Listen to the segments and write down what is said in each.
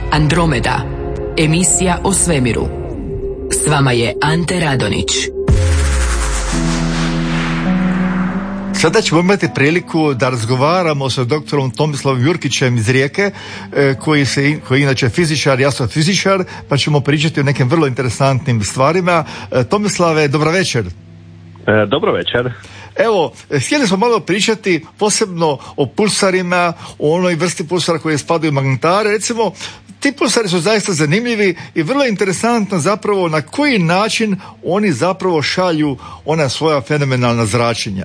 Andromeda, emisija o svemiru. S vama je Ante Radonić. Sada ćemo imati priliku da razgovaramo sa doktorom Tomislavom Jurkićem iz Rijeke, koji je inače fizičar, ja sam fizičar, pa ćemo pričati o nekim vrlo interesantnim stvarima. Tomislave, dobro večer. Dobro večer. Evo, htjeli smo malo pričati posebno o pulsarima, o onoj vrsti pulsara koje spadaju u magnetare. Recimo, ti pulsari su zaista zanimljivi i vrlo interesantno zapravo na koji način oni zapravo šalju ona svoja fenomenalna zračenja.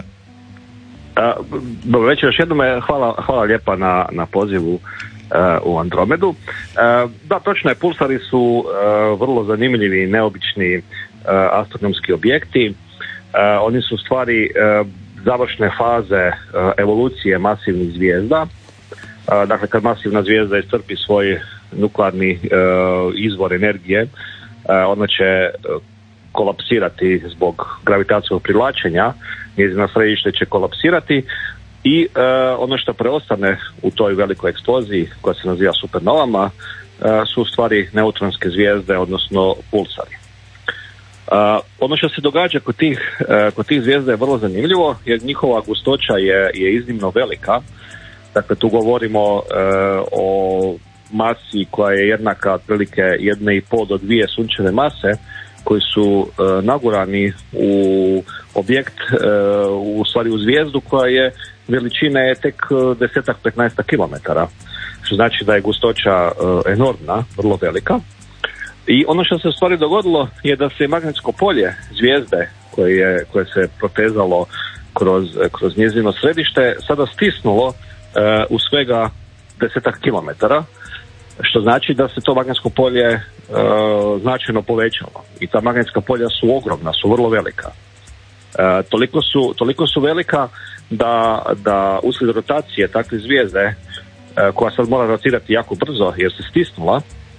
Dobro večer, još jednom hvala lijepa na pozivu u Andromedu. Da, točno je, pulsari su vrlo zanimljivi i neobični astronomski objekti. Oni su u stvari završne faze evolucije masivnih zvijezda. Dakle, kad masivna zvijezda iscrpi svoj nuklearni izvor energije, ona će kolapsirati zbog gravitacijskog privlačenja, njezino središte će kolapsirati i ono što preostane u toj velikoj eksploziji koja se naziva supernovama su u stvari neutronske zvijezde, odnosno pulsari. Ono što se događa kod tih zvijezda je vrlo zanimljivo, jer njihova gustoća je iznimno velika. Dakle, tu govorimo o masi koja je jednaka otprilike 1,5 do 2 sunčeve mase, koji su nagurani u objekt, u stvari u zvijezdu koja je veličine tek 10-15 kilometara, što znači da je gustoća enormna, vrlo velika. I ono što se u stvari dogodilo je da se magnetsko polje zvijezde koje se protezalo kroz njezino središte sada stisnulo u svega 10 kilometara, što znači da se to magnetsko polje značajno povećalo. I ta magnetska polja su ogromna, su vrlo velika. Toliko su velika da uslijed rotacije takve zvijezde, koja sad mora rotirati jako brzo jer se stisnula,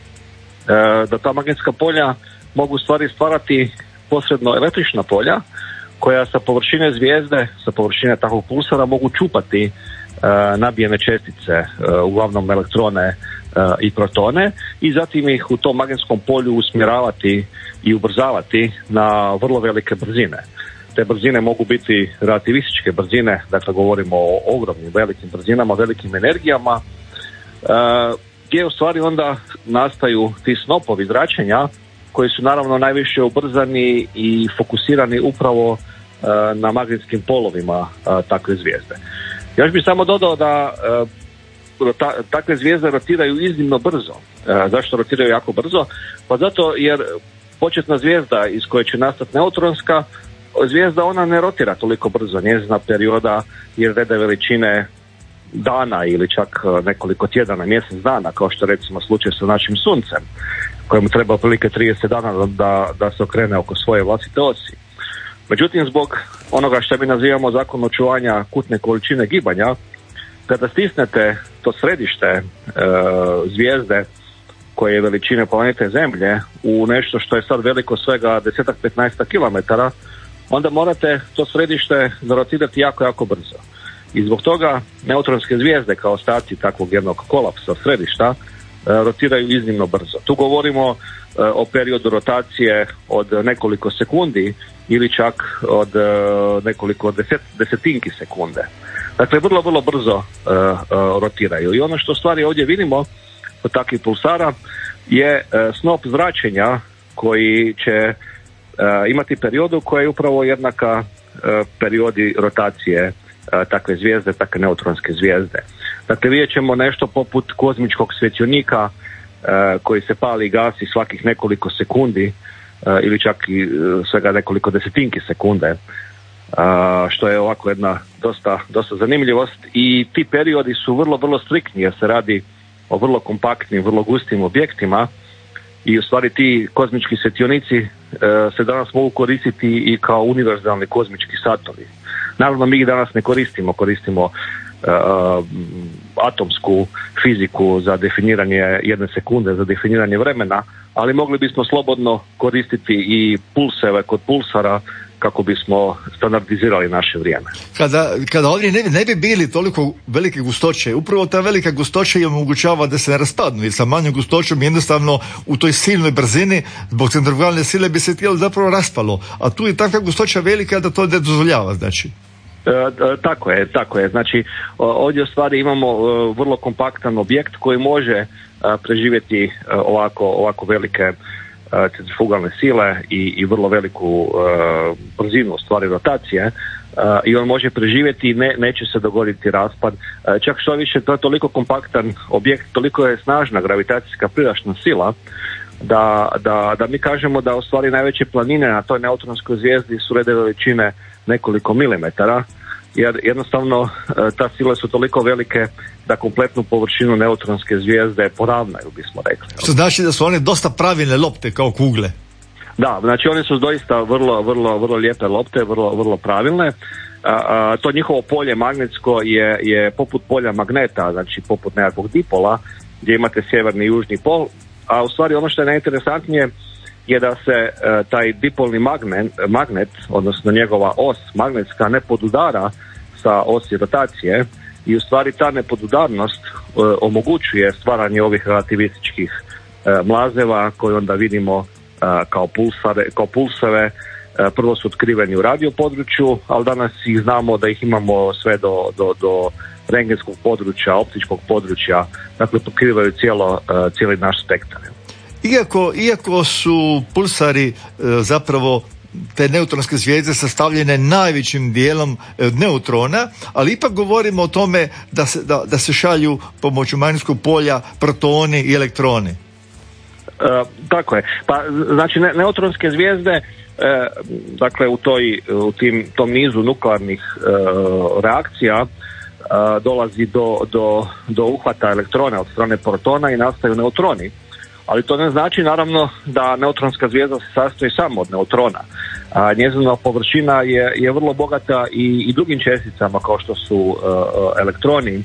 da ta magnetska polja mogu stvarati posredno električna polja koja sa površine zvijezde, sa površine takvog pulsara mogu čupati nabijene čestice, uglavnom elektrone i protone, i zatim ih u tom magnetskom polju usmjeravati i ubrzavati na vrlo velike brzine. Te brzine mogu biti relativističke brzine, dakle govorimo o ogromnim velikim brzinama, velikim energijama, gdje u stvari onda nastaju ti snopovi zračenja koji su naravno najviše ubrzani i fokusirani upravo na magnetskim polovima takve zvijezde. Još bih samo dodao da takve zvijezde rotiraju iznimno brzo. Zašto rotiraju jako brzo? Pa zato jer početna zvijezda iz koje će nastati neutronska zvijezda, ona ne rotira toliko brzo. Njezina perioda je reda veličine dana ili čak nekoliko tjedana, mjesec dana, kao što recimo slučaj sa našim suncem, kojemu treba otprilike 30 dana da se okrene oko svoje vlastite osi. Međutim, zbog onoga što mi nazivamo zakon očuvanja kutne količine gibanja, kada stisnete to središte zvijezde koje je veličine planete Zemlje u nešto što je sad veliko svega 10-15 kilometara, onda morate to središte zarotirati jako, jako brzo. I zbog toga neutronske zvijezde kao ostaci takvog jednog kolapsa središta rotiraju iznimno brzo. Tu govorimo o periodu rotacije od nekoliko sekundi ili čak od nekoliko desetinki sekunde. Dakle, vrlo, vrlo brzo rotiraju. I ono što stvari ovdje vidimo od takvih pulsara je snop zračenja koji će imati periodu koja je upravo jednaka periodi rotacije takve zvijezde, takve neutronske zvijezde. Dakle, vidjet ćemo nešto poput kozmičkog svjetionika koji se pali i gasi svakih nekoliko sekundi ili čak i svega nekoliko desetinki sekunde, što je ovako jedna dosta zanimljivost, i ti periodi su vrlo, vrlo striktni jer se radi o vrlo kompaktnim, vrlo gustim objektima i u stvari ti kozmički svjetionici se danas mogu koristiti i kao univerzalni kozmički satovi. Naravno, mi ih danas ne koristimo atomsku fiziku za definiranje jedne sekunde, za definiranje vremena, ali mogli bismo slobodno koristiti i pulseve kod pulsara kako bismo standardizirali naše vrijeme. Kada ovdje ne bi bili toliko velike gustoće, upravo ta velika gustoća im omogućava da se ne raspadnu, jer sa manjom gustoćom jednostavno u toj silnoj brzini zbog centrifugalne sile bi se tijelo zapravo raspalo, a tu je takva gustoća velika da to ne dozvoljava, znači. Tako je. Znači, ovdje u stvari imamo vrlo kompaktan objekt koji može preživjeti ovako velike centrifugalne sile i vrlo veliku brzinu u stvari rotacije, i on može preživjeti i neće se dogoditi raspad. Čak što više, to je toliko kompaktan objekt, toliko je snažna gravitacijska prirašna sila da mi kažemo da u stvari najveće planine na toj neutronskoj zvijezdi su rede veličine nekoliko milimetara, jer jednostavno ta sile su toliko velike da kompletnu površinu neutronske zvijezde poravnaju, bismo rekli. Što znači da su one dosta pravilne lopte kao kugle? Da, znači one su doista vrlo lijepe lopte, vrlo pravilne. To njihovo polje magnetsko je poput polja magneta, znači poput nekakvog dipola gdje imate sjeverni i južni pol, a u stvari ono što je najinteresantnije je da se taj dipolni magnet, odnosno njegova os magnetska, ne podudara sa osi rotacije, i u stvari ta nepodudarnost omogućuje stvaranje ovih relativističkih mlazeva koje onda vidimo kao pulseve. Prvo su otkriveni u radio području, ali danas ih znamo da ih imamo sve do rentgenskog područja, optičkog područja, dakle pokrivaju cijeli naš spektar. Iako su pulsari zapravo te neutronske zvijezde sastavljene najvećim dijelom neutrona, ali ipak govorimo o tome da se šalju pomoću magnetskog polja protoni i elektroni. Tako je. Pa znači neutronske zvijezde, dakle u tom nizu nuklearnih reakcija dolazi do uhvata elektrona od strane protona i nastaju neutroni. Ali to ne znači naravno da neutronska zvijezda se sastoji samo od neutrona. Njezina površina je vrlo bogata i drugim česticama kao što su elektroni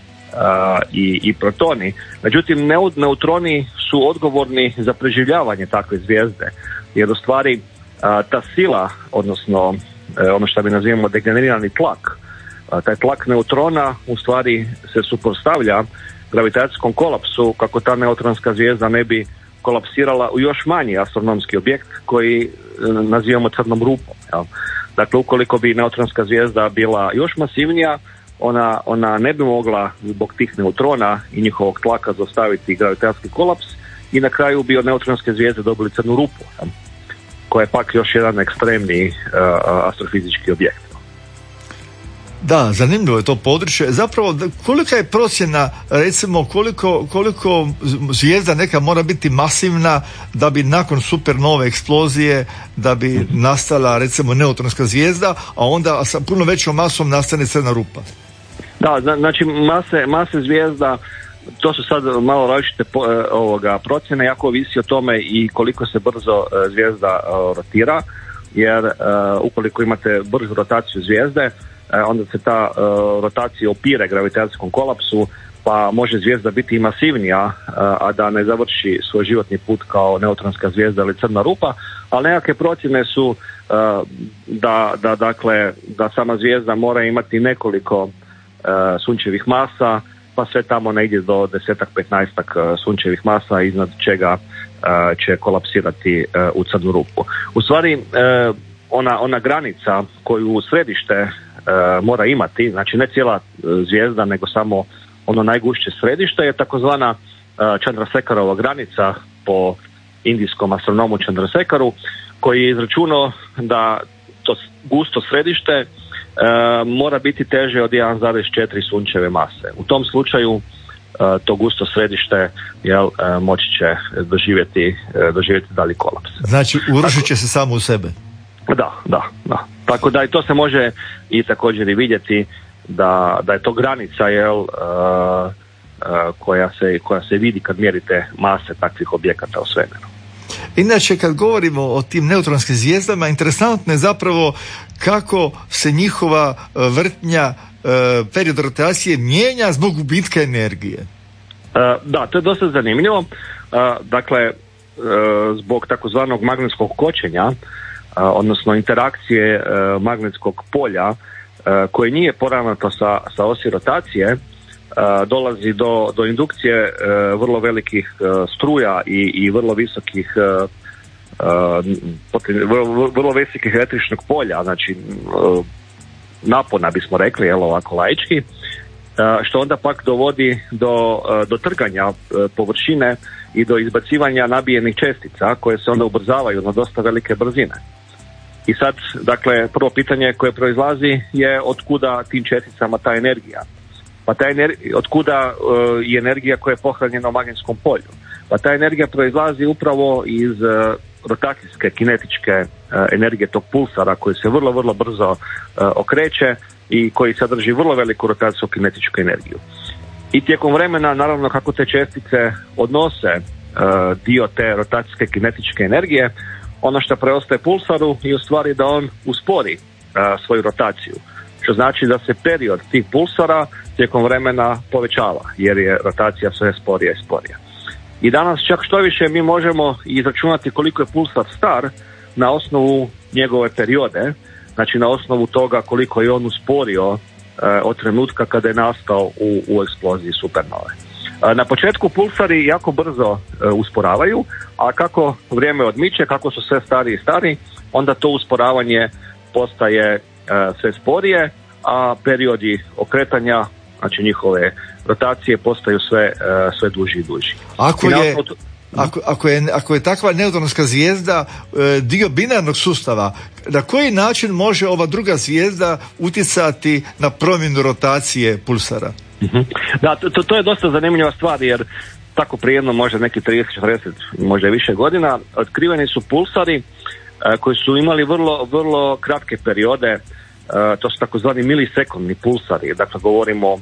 i protoni. Međutim, neutroni su odgovorni za preživljavanje takve zvijezde, jer u stvari ta sila, odnosno ono što mi nazivamo degenerirani tlak, taj tlak neutrona u stvari se suprotstavlja gravitacijskom kolapsu kako ta neutronska zvijezda ne bi kolapsirala u još manji astronomski objekt koji nazivamo crnom rupom. Jel? Dakle, ukoliko bi neutronska zvijezda bila još masivnija, ona ne bi mogla zbog tih neutrona i njihovog tlaka zaustaviti gravitacijski kolaps i na kraju bi od neutronske zvijezde dobili crnu rupu, jel? Koja je pak još jedan ekstremni astrofizički objekt. Da, zanimljivo je to područje. Zapravo, kolika je procjena, recimo, koliko zvijezda neka mora biti masivna da bi nakon supernove eksplozije, da bi nastala, recimo, neutronska zvijezda, a onda sa puno većom masom nastane crna rupa? Da, znači mase zvijezda, to su sad malo različite procjene, jako ovisi o tome i koliko se brzo zvijezda rotira, jer ukoliko imate bržu rotaciju zvijezde, onda se ta rotacija opire gravitacijskom kolapsu, pa može zvijezda biti i masivnija, a da ne završi svoj životni put kao neutronska zvijezda ili crna rupa, ali nekakve procjene su da sama zvijezda mora imati nekoliko sunčevih masa, pa sve tamo negdje do 10-15 sunčevih masa, iznad čega će kolapsirati u crnu rupu. U stvari, ona granica koju središte mora imati, znači ne cijela zvijezda, nego samo ono najgušće središte, je takozvana Chandrasekharova granica po indijskom astronomu Chandrasekharu, koji je izračunao da to gusto središte mora biti teže od 1,4 sunčeve mase. U tom slučaju to gusto središte moći će doživjeti dalji kolaps. Znači urušit će se samo u sebe. Da. Tako da i to se može i također i vidjeti da je to granica koja se vidi kad mjerite mase takvih objekata u svemiru. Inače, kad govorimo o tim neutronskim zvijezdama, interesantno je zapravo kako se njihova vrtnja, period rotacije mijenja zbog gubitka energije. Da, to je dosta zanimljivo. Dakle, zbog takozvanog magnetskog kočenja, odnosno interakcije magnetskog polja koje nije poravnato sa osi rotacije, dolazi do indukcije vrlo velikih struja i vrlo visokih vrlo visokih električnog polja, znači napona bismo rekli, ovako laički, što onda pak dovodi do trganja površine i do izbacivanja nabijenih čestica koje se onda ubrzavaju na dosta velike brzine. I sad, dakle, prvo pitanje koje proizlazi je otkuda tim česticama ta energija. Pa otkuda je energija koja je pohranjena u magnetskom polju. Pa ta energija proizlazi upravo iz rotacijske kinetičke energije tog pulsara koji se vrlo, vrlo brzo okreće i koji sadrži vrlo veliku rotacijsku kinetičku energiju. I tijekom vremena, naravno, kako te čestice odnose dio te rotacijske kinetičke energije, ono što preostaje pulsaru je u stvari da on uspori svoju rotaciju. Što znači da se period tih pulsara tijekom vremena povećava, jer je rotacija sve sporija i sporija. I danas čak što više mi možemo izračunati koliko je pulsar star na osnovu njegove periode, znači na osnovu toga koliko je on usporio od trenutka kada je nastao u eksploziji supernove. Na početku pulsari jako brzo usporavaju, a kako vrijeme odmiče, kako su sve stariji i stariji, onda to usporavanje postaje sve sporije, a periodi okretanja, znači njihove rotacije, postaju sve duži i duži. Ako je takva neutronska zvijezda dio binarnog sustava, na koji način može ova druga zvijezda utjecati na promjenu rotacije pulsara? Da, to je dosta zanimljiva stvar, jer tako prije jedno možda neki 30, 40, možda i više godina, otkriveni su pulsari koji su imali vrlo, vrlo kratke periode, to su takozvani milisekundni pulsari, dakle govorimo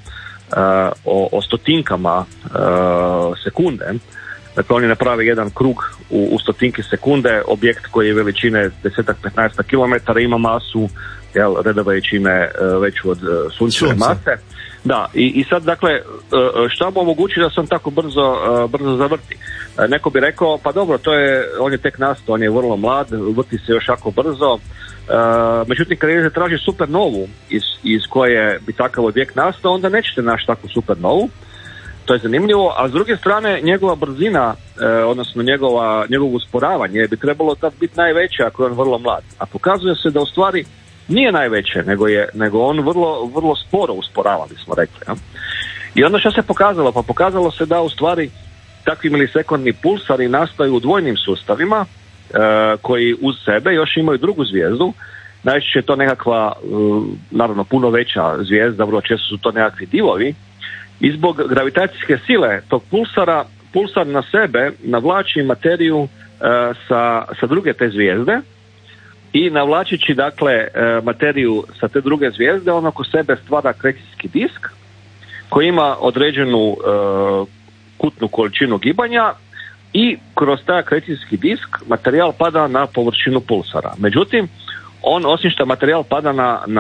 o stotinkama sekunde. Dakle, oni naprave jedan krug u stotinki sekunde, objekt koji je veličine 10-15 km, ima masu reda veličine veću od sunčeve mase. Da, i sad, dakle, šta mu omogući da se on tako brzo zavrti? Neko bi rekao, pa dobro, on je tek nastao, on je vrlo mlad, vrti se još jako brzo. Međutim, kad se traži supernovu iz koje bi takav objekt nastao, onda nećete naći takvu supernovu. To je zanimljivo, a s druge strane njegova brzina, odnosno njegovo usporavanje bi trebalo tad biti najveće ako je on vrlo mlad. A pokazuje se da u stvari nije najveće, nego on vrlo, vrlo sporo usporava, bismo rekli. Ja? I onda što se pokazalo? Pa pokazalo se da u stvari takvi milisekundni pulsari nastaju u dvojnim sustavima koji uz sebe još imaju drugu zvijezdu. Najčešće je to nekakva, naravno puno veća zvijezda, vrlo često su to nekakvi divovi. I zbog gravitacijske sile tog pulsara, pulsar na sebe navlači materiju sa druge te zvijezde i navlačići dakle materiju sa te druge zvijezde, on oko sebe stvara akrecijski disk koji ima određenu kutnu količinu gibanja i kroz taj akrecijski disk materijal pada na površinu pulsara. Međutim, on osim što materijal pada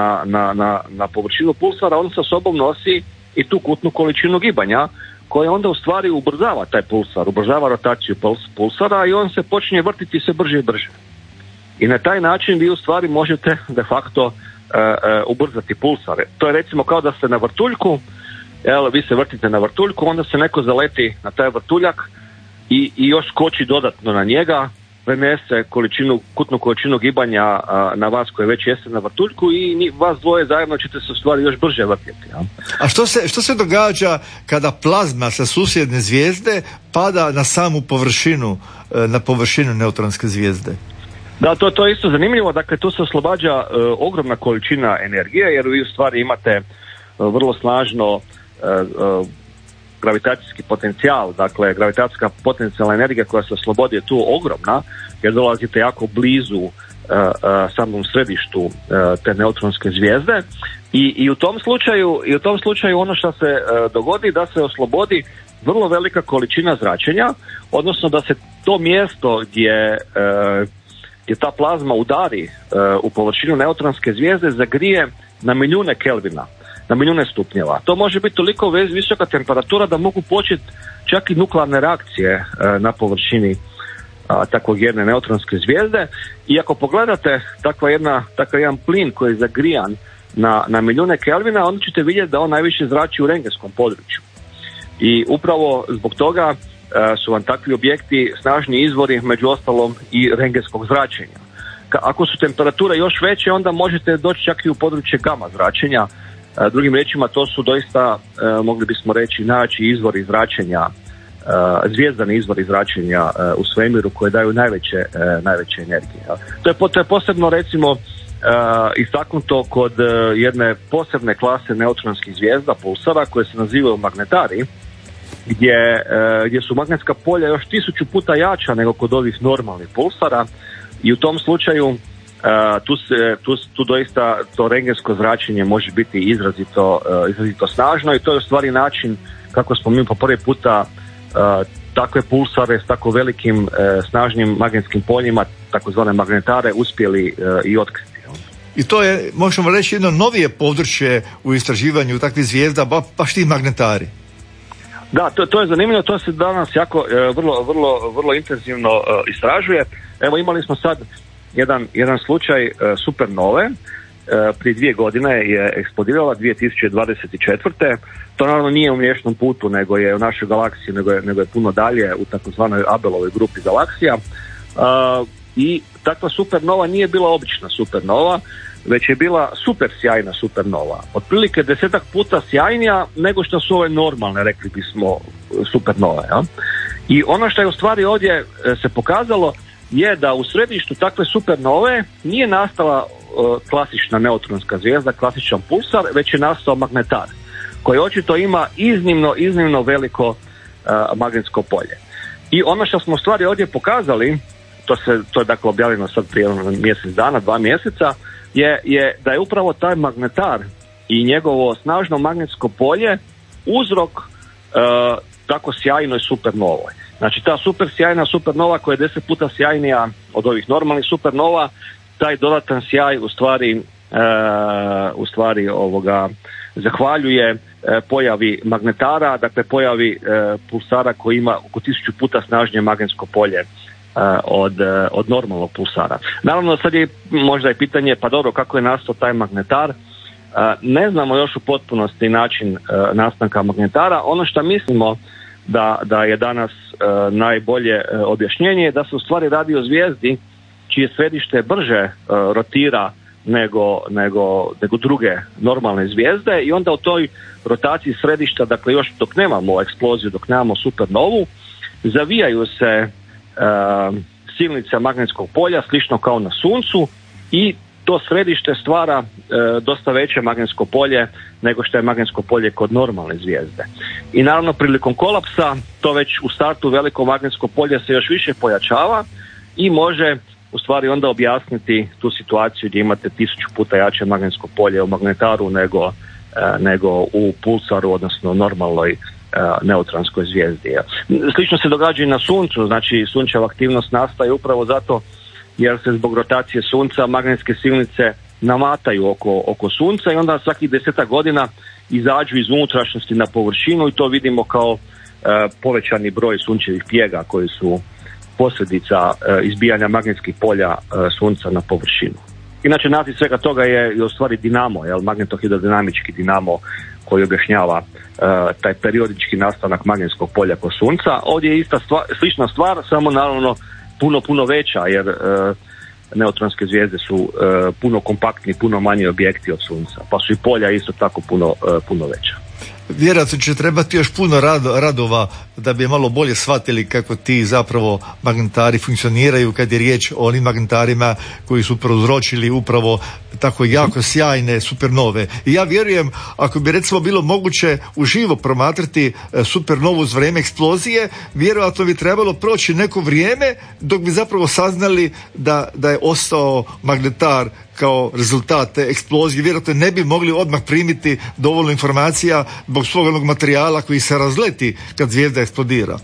na površinu pulsara, on sa sobom nosi i tu kutnu količinu gibanja koja onda u stvari ubrzava taj pulsar, ubrzava rotaciju pulsara i on se počinje vrtiti sve brže i brže. I na taj način vi u stvari možete de facto ubrzati pulsare. To je recimo kao da ste na vrtuljku, vi se vrtite na vrtuljku, onda se neko zaleti na taj vrtuljak i još skoči dodatno na njega, prenese kutnu količinu gibanja na vas koji već jeste na vrtuljku i vas dvoje zajedno ćete se u stvari još brže vrtjeti. Ja? A što se događa kada plazma sa susjedne zvijezde pada na samu površinu, na površinu neutronske zvijezde? Da, to je isto zanimljivo. Dakle, tu se oslobađa ogromna količina energije, jer vi u stvari imate vrlo snažno gravitacijski potencijal, dakle gravitacijska potencijalna energija koja se oslobodi je tu ogromna, jer dolazite jako blizu samom središtu te neutronske zvijezde i u tom slučaju ono što se dogodi da se oslobodi vrlo velika količina zračenja, odnosno da se to mjesto gdje ta plazma udari u površinu neutronske zvijezde zagrije na milijune kelvina, na milijune stupnjeva. To može biti toliko visoka temperatura da mogu početi čak i nuklearne reakcije na površini takvog jedne neutronske zvijezde. I ako pogledate takav jedan plin koji je zagrijan na milijune Kelvina, onda ćete vidjeti da on najviše zrači u rengenskom području. I upravo zbog toga su vam takvi objekti snažni izvori, među ostalom i rengenskog zračenja. Ako su temperature još veće, onda možete doći čak i u područje gama zračenja. Drugim riječima, to su doista, mogli bismo reći, najjači izvori zračenja, zvijezdani izvori zračenja u svemiru koje daju najveće energije. To je posebno, recimo, istaknuto kod jedne posebne neutronskih zvijezda, pulsara, koje se nazivaju magnetari, gdje su magnetska polja još 1000 puta jača nego kod ovih normalnih pulsara, i u tom slučaju tu doista to rengensko zračenje može biti izrazito snažno, i to je u stvari način kako smo mi po prvi puta takve pulsare s tako velikim snažnim magnetskim poljima, takozvane magnetare, uspjeli i otkriti. I to je, možemo reći, jedno novije područje u istraživanju takvih zvijezda, baš ti magnetari. Da, to je zanimljivo, to se danas jako vrlo intenzivno istražuje. Evo, imali smo sad jedan slučaj supernove, prije 2 godine je eksplodirala 2024. To naravno nije u Mliječnom putu, nego je u našoj galaksiji, nego je puno dalje u takozvanoj Abelovoj grupi galaksija. I takva supernova nije bila obična supernova, već je bila super sjajna supernova. Otprilike 10 puta sjajnija nego što su ove normalne, rekli bismo, supernove. Ja? I ono što je u stvari ovdje se pokazalo je da u središtu takve supernove nije nastala klasična neutronska zvijezda, klasičan pulsar, već je nastao magnetar koji očito ima iznimno veliko magnetsko polje. I ono što smo u stvari ovdje pokazali, to je dakle objavljeno sad prije mjesec dana, 2 mjeseca, je da je upravo taj magnetar i njegovo snažno magnetsko polje uzrok tako sjajnoj supernovoj. Znači ta super sjajna supernova koja je 10 puta sjajnija od ovih normalnih supernova, taj dodatan sjaj u stvari zahvaljuje pojavi magnetara, dakle pojavi pulsara koji ima oko 1000 puta snažnije magnetsko polje od normalnog pulsara. Naravno, sad je možda i pitanje, pa dobro, kako je nastao taj magnetar? Ne znamo još u potpunosti način nastanka magnetara. Ono što mislimo da je danas najbolje objašnjenje je da se u stvari radi o zvijezdi čije središte brže rotira nego druge normalne zvijezde, i onda u toj rotaciji središta, dakle još dok nemamo eksploziju, dok nemamo supernovu, zavijaju se silnice magnetskog polja slično kao na Suncu, i to središte stvara dosta veće magnetsko polje nego što je magnetsko polje kod normalne zvijezde. I naravno prilikom kolapsa to već u startu veliko magnetsko polje se još više pojačava i može u stvari onda objasniti tu situaciju gdje imate 1000 puta jače magnetsko polje u magnetaru nego u pulsaru, odnosno normalnoj neutronskoj zvijezdi. Slično se događa i na Suncu, znači sunčeva aktivnost nastaje upravo zato jer se zbog rotacije Sunca magnetske silnice namataju oko Sunca i onda svakih 10 godina izađu iz unutrašnjosti na površinu i to vidimo kao povećani broj sunčevih pjega koji su posljedica izbijanja magnetskih polja Sunca na površinu. Inače, naziv svega toga je u stvari dinamo, magnetohidrodinamički dinamo koji objašnjava taj periodički nastanak magnetskog polja kod Sunca. Ovdje je slična stvar, samo naravno puno veća, jer neutronske zvijezde su puno kompaktni, puno manji objekti od Sunca, pa su i polja isto tako puno veća. Vjerojatno će trebati još puno radova da bi malo bolje shvatili kako ti zapravo magnetari funkcioniraju kad je riječ o onim magnetarima koji su prouzročili upravo tako jako sjajne supernove. I ja vjerujem, ako bi recimo bilo moguće uživo promatrati supernovu uz vrijeme eksplozije, vjerojatno bi trebalo proći neko vrijeme dok bi zapravo saznali da je ostao magnetar kao rezultat te eksplozije. Vjerojatno ne bi mogli odmah primiti dovoljno informacija zbog svog onog materijala koji se razleti kad zvijezda eksplodira.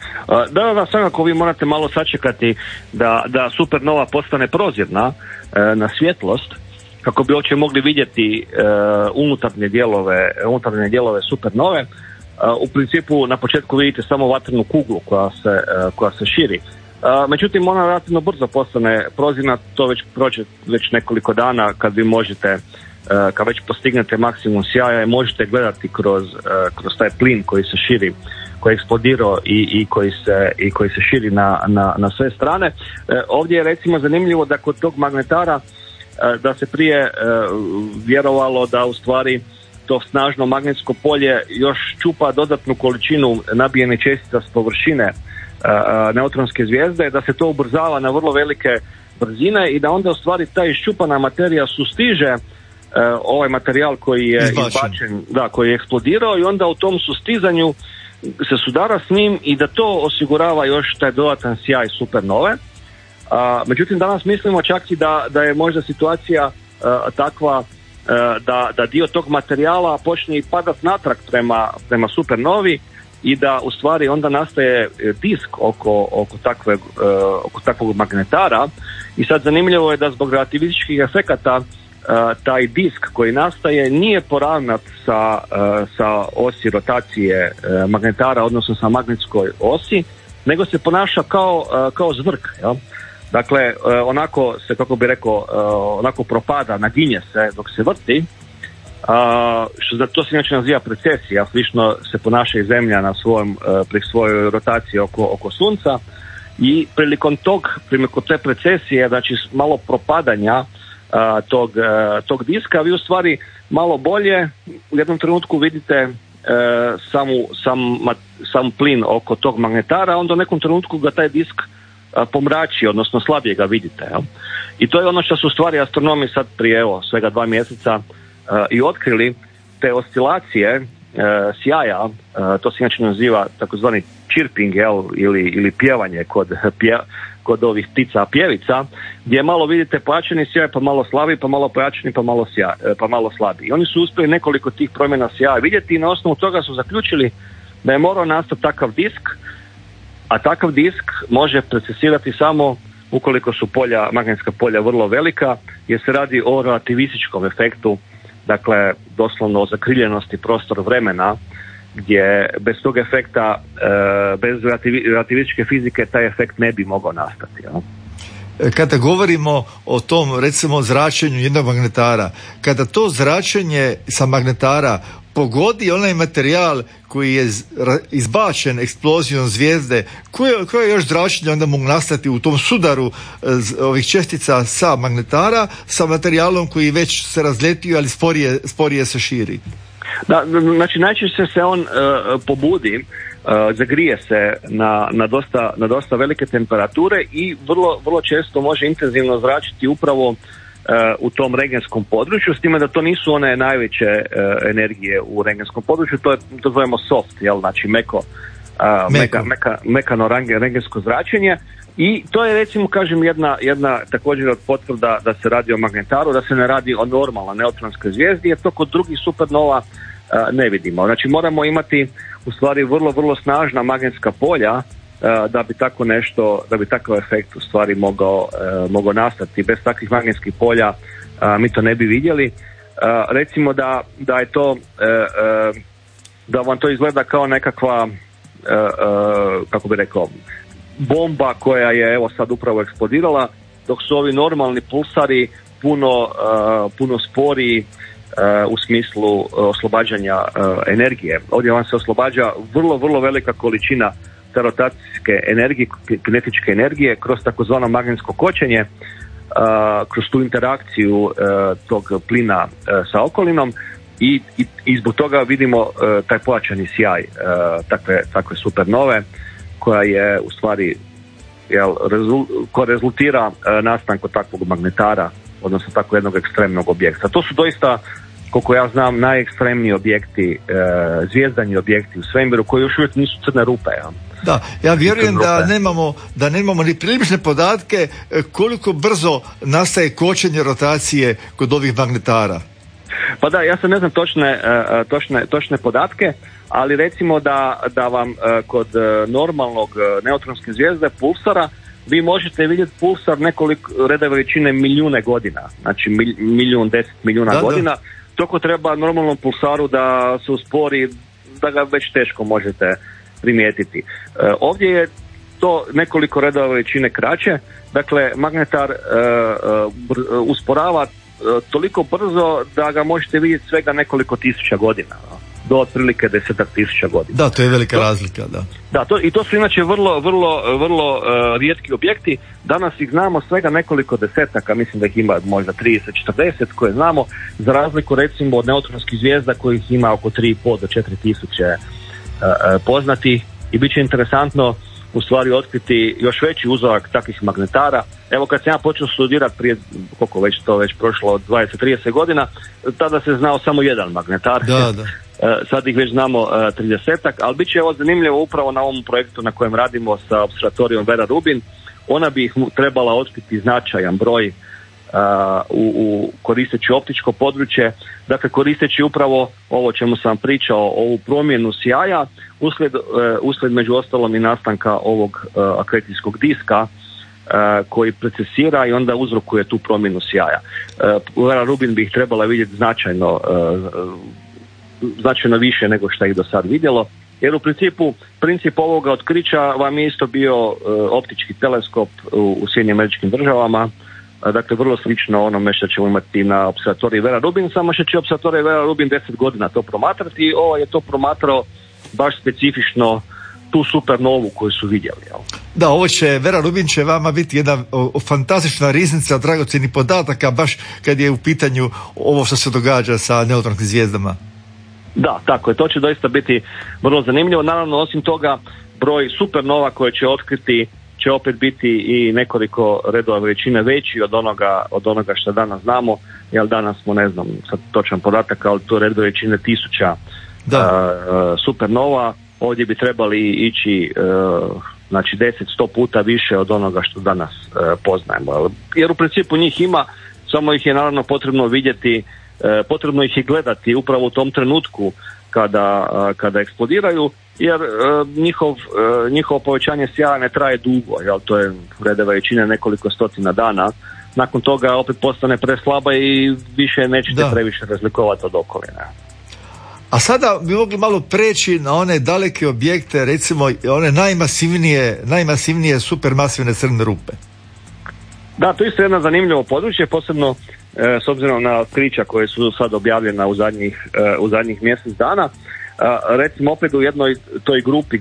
Da, svakako vi morate malo sačekati da supernova postane prozirna na svjetlost, kako bi uopće mogli vidjeti unutarnje dijelove supernove. U principu na početku vidite samo vatrenu kuglu koja se širi, Međutim, ona relativno brzo postane prozirna, to već prođe već nekoliko dana kad vi možete, kad već postignete maksimum sjaja i možete gledati kroz taj plin koji se širi, koji je eksplodirao i koji se širi na sve strane. Ovdje je recimo zanimljivo da kod tog magnetara da se prije vjerovalo da u stvari to snažno magnetsko polje još čupa dodatnu količinu nabijene čestica s površine neutronske zvijezde, da se to ubrzava na vrlo velike brzine i da onda u stvari ta iščupana materija sustiže ovaj materijal koji je izbačen, koji je eksplodirao, i onda u tom sustizanju se sudara s njim i da to osigurava još taj dodatan sjaj supernove. Međutim, danas mislimo čak i da je možda situacija takva da dio tog materijala počne i padat natrag prema supernovi i da u stvari onda nastaje disk oko takvog magnetara. I sad zanimljivo je da zbog relativističkih efekata taj disk koji nastaje nije poravnat sa osi rotacije magnetara, odnosno sa magnetskoj osi, nego se ponaša kao zvrk, jel? Dakle, onako se, kako bi rekao, onako propada, naginje se dok se vrti, to se inače naziva precesija, slično se ponaša i Zemlja pri svojoj rotaciji oko Sunca, i prilikom te precesije, znači malo propadanja tog diska, vi u stvari malo bolje u jednom trenutku vidite sam plin oko tog magnetara, onda u nekom trenutku ga taj disk pomrači, odnosno slabije ga vidite. Jel? I to je ono što su u stvari astronomi sad prije svega 2 mjeseca i otkrili, te oscilacije sjaja, to se inače naziva takozvani chirping, ili pjevanje kod ovih ptica pjevica, gdje malo vidite pojačani sjaj, pa malo slabiji, pa malo pojačani, pa malo slabiji. I oni su uspjeli nekoliko tih promjena sjaja vidjeti i na osnovu toga su zaključili da je morao nastati takav disk, a takav disk može precesirati samo ukoliko su magnetska polja vrlo velika, jer se radi o relativističkom efektu, dakle doslovno o zakriljenosti prostor vremena, gdje bez tog efekta, bez relativističke fizike, taj efekt ne bi mogao nastati. Ja? Kada govorimo o tom, recimo, zračenju jednog magnetara, kada to zračenje sa magnetara pogodi onaj materijal koji je izbačen eksplozijom zvijezde, koje još zračenje onda mogu nastati u tom sudaru ovih čestica sa magnetara sa materijalom koji već se razletio, ali sporije se širi? Da, znači najčešće se on pobudi, zagrije se na dosta velike temperature i vrlo često može intenzivno zračiti upravo u tom regenskom području, s time da to nisu one najveće energije u regenskom području, to zovemo soft, jel, znači mekano regensko zračenje, i to je, recimo, kažem, jedna također od potvrda da se radi o magnetaru, da se ne radi o normalnoj neutronskoj zvijezdi, jer to kod drugih supernova ne vidimo. Znači moramo imati u stvari vrlo snažna magnetska polja da bi takav efekt u stvari mogao nastati. Bez takvih magnetskih polja mi to ne bi vidjeli. Recimo da je to da vam to izgleda kao nekakva kako bi rekao, bomba koja je sad upravo eksplodirala, dok su ovi normalni pulsari puno sporiji u smislu oslobađanja energije. Ovdje vam se oslobađa vrlo velika količina te rotacijske energije, kinetičke energije, kroz takozvano magnetsko kočenje, kroz tu interakciju tog plina sa okolinom, i zbog toga vidimo taj pojačani sjaj takve supernove, koja je u stvari koja rezultira nastanku takvog magnetara, odnosno tako jednog ekstremnog objekta. To su doista, koliko ja znam, najekstremniji objekti, zvijezdani objekti u svemiru, koji još uvijek nisu crne rupe. Ja? Da, ja vjerujem da nemamo ni prilične podatke koliko brzo nastaje kočenje rotacije kod ovih magnetara. Pa da, ja sad ne znam točne podatke, ali recimo da vam kod normalnog neutronske zvijezde, pulsara, vi možete vidjeti pulsar nekoliko reda veličine milijune godina, znači 10 milijuna godina. Toliko treba normalnom pulsaru da se uspori, da ga već teško možete primijetiti. Ovdje je to nekoliko redova veličine kraće. Dakle, magnetar usporava toliko brzo da ga možete vidjeti svega nekoliko tisuća godina, do otprilike 10.000 godina. Da, to je velika razlika, da. Da, i to su inače vrlo rijetki objekti. Danas ih znamo svega nekoliko desetaka, mislim da ih ima možda 30-40 koje znamo, za razliku recimo od neutronskih zvijezda kojih ima oko 3,5 do 4.000 poznati, i bit će interesantno u stvari otkriti još veći uzorak takvih magnetara. Evo kad sam ja počeo studirati prije, koliko već to već prošlo, 20-30 godina, tada se znao samo jedan magnetar. Da. Sad ih već znamo 30-ak, ali bit će ovo zanimljivo upravo na ovom projektu na kojem radimo sa opservatorijom Vera Rubin. Ona bi ih trebala otkriti značajan broj u koristeći optičko područje, dakle koristeći upravo ovo čemu sam pričao, ovu promjenu sjaja uslijed među ostalom i nastanka ovog akrecijskog diska koji procesira i onda uzrokuje tu promjenu sjaja. Vera Rubin bi ih trebala vidjeti značajno više nego što ih do sad vidjelo, jer u princip ovoga otkrića vam je isto bio optički teleskop u SAD-u, dakle vrlo slično onome što ćemo imati na opservatoriji Vera Rubin, samo što će opservatorij Vera Rubin 10 godina to promatrati, i ovo je to promatrao baš specifično tu supernovu koju su vidjeli. Jel? Da, ovo će, Vera Rubin će vama biti jedna fantastična riznica dragocjenih podataka, baš kad je u pitanju ovo što se događa sa neutronskim zvijezdama. Da, tako je, to će doista biti vrlo zanimljivo. Naravno, osim toga, broj supernova koje će otkriti će opet biti i nekoliko redova veličine veći od onoga što danas znamo, jer danas smo, ne znam sad točan podatak, ali to redove veličine 1000 supernova. Ovdje bi trebali ići znači 10-100 puta više od onoga što danas poznajemo, jer u principu njih ima, samo ih je naravno potrebno vidjeti, potrebno ih je gledati upravo u tom trenutku kada eksplodiraju, jer njihovo povećanje sjaja ne traje dugo, jel, to je redove veličine nekoliko stotina dana. Nakon toga opet postane preslaba i više nećete previše razlikovati od okoline. A sada bi mogli malo preći na one daleke objekte, recimo one najmasivnije supermasivne crne rupe. Da, to je isto jedno zanimljivo područje, posebno s obzirom na otkrića koje su sad objavljena u zadnjih mjesec dana. Recimo opet u jednoj toj grupi